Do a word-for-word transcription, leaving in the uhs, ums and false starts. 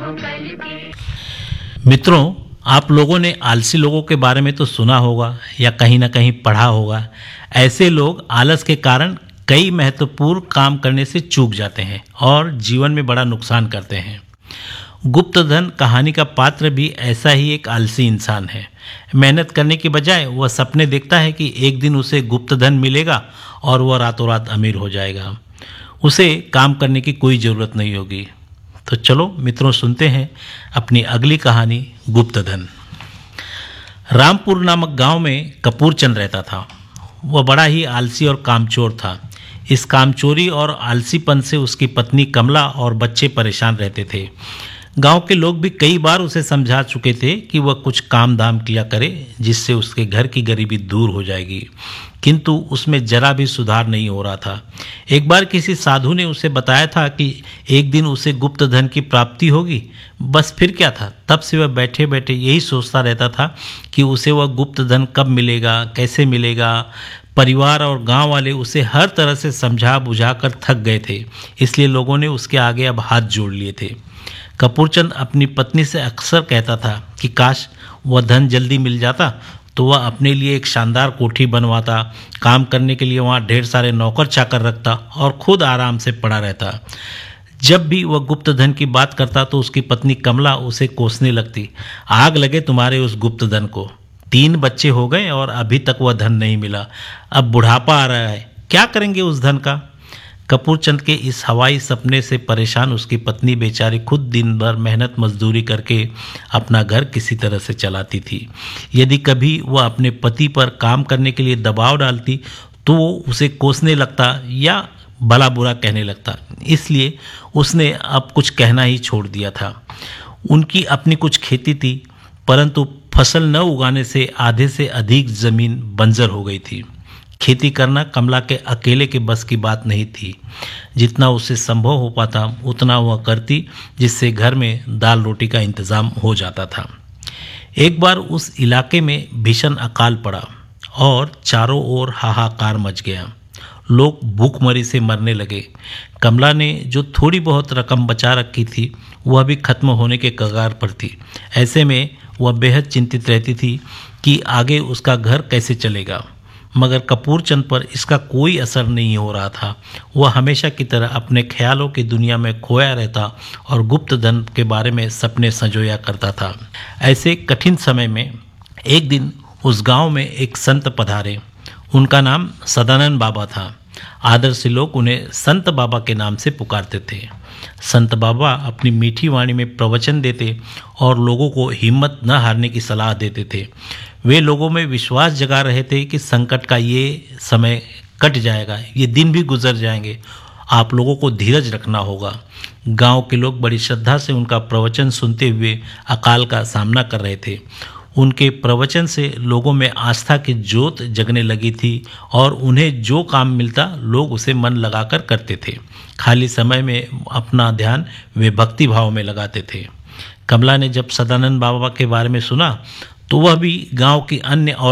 मित्रों, आप लोगों ने आलसी लोगों के बारे में तो सुना होगा या कहीं ना कहीं पढ़ा होगा। ऐसे लोग आलस के कारण कई महत्वपूर्ण काम करने से चूक जाते हैं और जीवन में बड़ा नुकसान करते हैं। गुप्तधन कहानी का पात्र भी ऐसा ही एक आलसी इंसान है। मेहनत करने के बजाय वह सपने देखता है कि एक दिन उसे गुप्तधन मिलेगा और वह रातों रात अमीर हो जाएगा। उसे काम करने की कोई ज़रूरत नहीं होगी। तो चलो मित्रों, सुनते हैं अपनी अगली कहानी, गुप्तधन। रामपुर नामक गांव में कपूर चंद रहता था। वह बड़ा ही आलसी और कामचोर था। इस कामचोरी और आलसीपन से उसकी पत्नी कमला और बच्चे परेशान रहते थे। गांव के लोग भी कई बार उसे समझा चुके थे कि वह कुछ काम धाम किया करे जिससे उसके घर की गरीबी दूर हो जाएगी, किंतु उसमें जरा भी सुधार नहीं हो रहा था। एक बार किसी साधु ने उसे बताया था कि एक दिन उसे गुप्त धन की प्राप्ति होगी। बस फिर क्या था, तब से वह बैठे बैठे यही सोचता रहता था कि उसे वह गुप्त धन कब मिलेगा, कैसे मिलेगा। परिवार और गांव वाले उसे हर तरह से समझा बुझा कर थक गए थे, इसलिए लोगों ने उसके आगे अब हाथ जोड़ लिए थे। कपूरचंद अपनी पत्नी से अक्सर कहता था कि काश वह धन जल्दी मिल जाता तो वह अपने लिए एक शानदार कोठी बनवाता, काम करने के लिए वहाँ ढेर सारे नौकर चाकर रखता और खुद आराम से पड़ा रहता। जब भी वह गुप्त धन की बात करता तो उसकी पत्नी कमला उसे कोसने लगती, आग लगे तुम्हारे उस गुप्त धन को। तीन बच्चे हो गए और अभी तक वह धन नहीं मिला। अब बुढ़ापा आ रहा है, क्या करेंगे उस धन का। कपूरचंद के इस हवाई सपने से परेशान उसकी पत्नी बेचारी खुद दिन भर मेहनत मजदूरी करके अपना घर किसी तरह से चलाती थी। यदि कभी वह अपने पति पर काम करने के लिए दबाव डालती तो वो उसे कोसने लगता या भला बुरा कहने लगता, इसलिए उसने अब कुछ कहना ही छोड़ दिया था। उनकी अपनी कुछ खेती थी, परंतु फसल न उगाने से आधे से अधिक जमीन बंजर हो गई थी। खेती करना कमला के अकेले के बस की बात नहीं थी। जितना उससे संभव हो पाता उतना वह करती, जिससे घर में दाल रोटी का इंतज़ाम हो जाता था। एक बार उस इलाके में भीषण अकाल पड़ा और चारों ओर हाहाकार मच गया। लोग भूखमरी से मरने लगे। कमला ने जो थोड़ी बहुत रकम बचा रखी थी वह भी खत्म होने के कगार पर थी। ऐसे में वह बेहद चिंतित रहती थी कि आगे उसका घर कैसे चलेगा, मगर कपूरचंद पर इसका कोई असर नहीं हो रहा था। वह हमेशा की तरह अपने ख्यालों की दुनिया में खोया रहता और गुप्त धन के बारे में सपने संजोया करता था। ऐसे कठिन समय में एक दिन उस गांव में एक संत पधारे। उनका नाम सदानंद बाबा था। आदर से लोग उन्हें संत बाबा के नाम से पुकारते थे। संत बाबा अपनी मीठी वाणी में प्रवचन देते और लोगों को हिम्मत न हारने की सलाह देते थे। वे लोगों में विश्वास जगा रहे थे कि संकट का ये समय कट जाएगा, ये दिन भी गुजर जाएंगे, आप लोगों को धीरज रखना होगा। गांव के लोग बड़ी श्रद्धा से उनका प्रवचन सुनते हुए अकाल का सामना कर रहे थे। उनके प्रवचन से लोगों में आस्था की ज्योत जगने लगी थी और उन्हें जो काम मिलता लोग उसे मन लगाकर करते थे। खाली समय में अपना ध्यान वे भक्ति भाव में लगाते थे। कमला ने जब सदानंद बाबा के बारे में सुना तो वह भी गांव की अन्य और